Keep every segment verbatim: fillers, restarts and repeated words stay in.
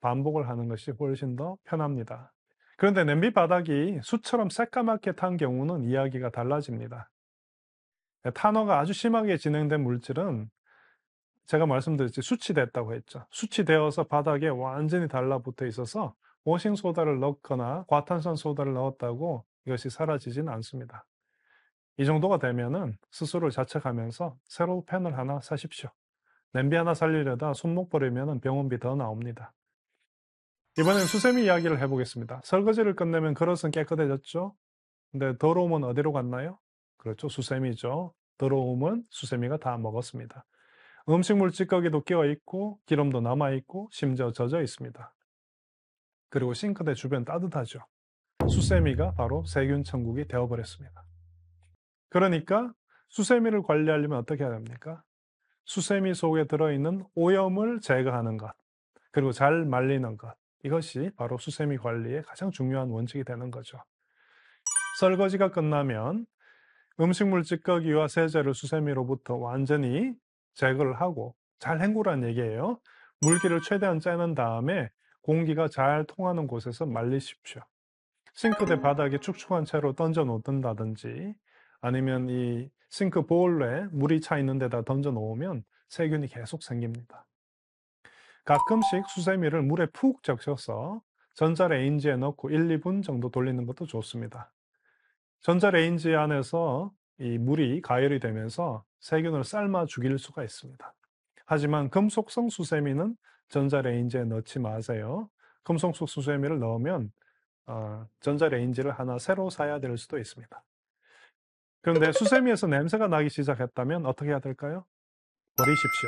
반복을 하는 것이 훨씬 더 편합니다. 그런데 냄비 바닥이 숯처럼 새까맣게 탄 경우는 이야기가 달라집니다. 탄화가 아주 심하게 진행된 물질은 제가 말씀드렸지 숯이 됐다고 했죠. 숯이 되어서 바닥에 완전히 달라붙어 있어서 워싱소다를 넣거나 과탄산소다를 넣었다고 이것이 사라지지는 않습니다. 이 정도가 되면은 스스로를 자책하면서 새로 팬을 하나 사십시오. 냄비 하나 살리려다 손목 버리면 병원비 더 나옵니다. 이번엔 수세미 이야기를 해보겠습니다. 설거지를 끝내면 그릇은 깨끗해졌죠? 근데 더러움은 어디로 갔나요? 그렇죠. 수세미죠. 더러움은 수세미가 다 먹었습니다. 음식물 찌꺼기도 끼어있고 기름도 남아있고 심지어 젖어 있습니다. 그리고 싱크대 주변 따뜻하죠. 수세미가 바로 세균 천국이 되어버렸습니다. 그러니까 수세미를 관리하려면 어떻게 해야 됩니까? 수세미 속에 들어있는 오염을 제거하는 것, 그리고 잘 말리는 것, 이것이 바로 수세미 관리의 가장 중요한 원칙이 되는 거죠. 설거지가 끝나면 음식물 찌꺼기와 세제를 수세미로부터 완전히 제거를 하고 잘 헹구라는 얘기예요. 물기를 최대한 째는 다음에 공기가 잘 통하는 곳에서 말리십시오. 싱크대 바닥에 축축한 채로 던져 놓든다든지 아니면 이 싱크 보울에 물이 차 있는 데다 던져 놓으면 세균이 계속 생깁니다. 가끔씩 수세미를 물에 푹 적셔서 전자레인지에 넣고 일, 이 분 정도 돌리는 것도 좋습니다. 전자레인지 안에서 이 물이 가열이 되면서 세균을 삶아 죽일 수가 있습니다. 하지만 금속성 수세미는 전자레인지에 넣지 마세요. 금속성 수세미를 넣으면 어, 전자레인지를 하나 새로 사야 될 수도 있습니다. 그런데 수세미에서 냄새가 나기 시작했다면 어떻게 해야 될까요? 버리십시오.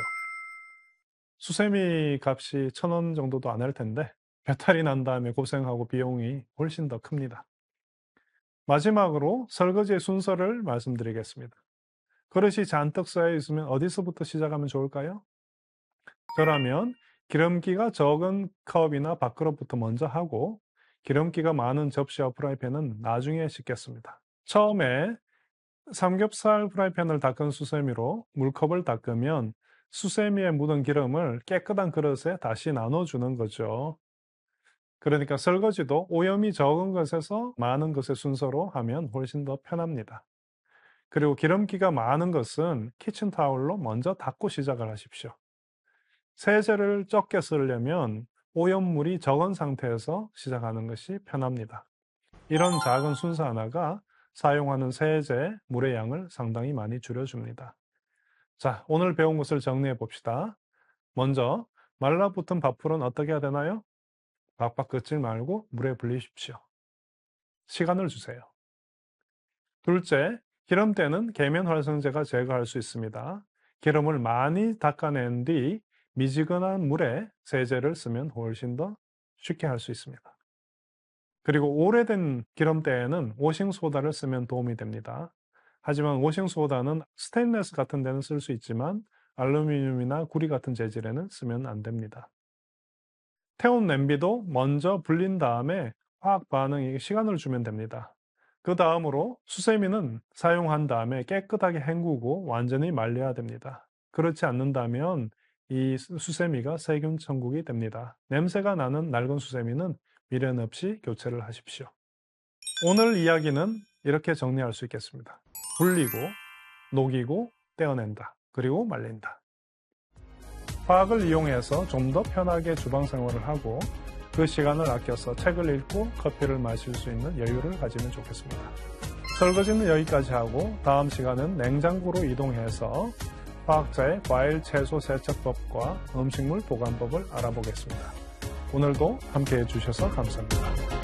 수세미 값이 천 원 정도도 안 할 텐데 배탈이 난 다음에 고생하고 비용이 훨씬 더 큽니다. 마지막으로 설거지의 순서를 말씀드리겠습니다. 그릇이 잔뜩 쌓여 있으면 어디서부터 시작하면 좋을까요? 저라면 기름기가 적은 컵이나 밥그릇부터 먼저 하고 기름기가 많은 접시와 프라이팬은 나중에 씻겠습니다. 처음에 삼겹살 프라이팬을 닦은 수세미로 물컵을 닦으면 수세미에 묻은 기름을 깨끗한 그릇에 다시 나눠주는 거죠. 그러니까 설거지도 오염이 적은 것에서 많은 것의 순서로 하면 훨씬 더 편합니다. 그리고 기름기가 많은 것은 키친타올로 먼저 닦고 시작을 하십시오. 세제를 적게 쓰려면 오염물이 적은 상태에서 시작하는 것이 편합니다. 이런 작은 순서 하나가 사용하는 세제, 물의 양을 상당히 많이 줄여줍니다. 자, 오늘 배운 것을 정리해 봅시다. 먼저 말라붙은 밥풀은 어떻게 해야 되나요? 박박 긋지 말고 물에 불리십시오. 시간을 주세요. 둘째, 기름때는 계면활성제가 제거할 수 있습니다. 기름을 많이 닦아낸 뒤 미지근한 물에 세제를 쓰면 훨씬 더 쉽게 할 수 있습니다. 그리고 오래된 기름때에는 워싱소다를 쓰면 도움이 됩니다. 하지만 워싱소다는 스테인리스 같은 데는 쓸 수 있지만 알루미늄이나 구리 같은 재질에는 쓰면 안 됩니다. 태운 냄비도 먼저 불린 다음에 화학 반응에 시간을 주면 됩니다. 그 다음으로 수세미는 사용한 다음에 깨끗하게 헹구고 완전히 말려야 됩니다. 그렇지 않는다면 이 수세미가 세균 천국이 됩니다. 냄새가 나는 낡은 수세미는 미련 없이 교체를 하십시오. 오늘 이야기는 이렇게 정리할 수 있겠습니다. 불리고, 녹이고, 떼어낸다. 그리고 말린다. 화학을 이용해서 좀 더 편하게 주방 생활을 하고 그 시간을 아껴서 책을 읽고 커피를 마실 수 있는 여유를 가지면 좋겠습니다. 설거지는 여기까지 하고 다음 시간은 냉장고로 이동해서 화학자의 과일 채소 세척법과 음식물 보관법을 알아보겠습니다. 오늘도 함께해 주셔서 감사합니다.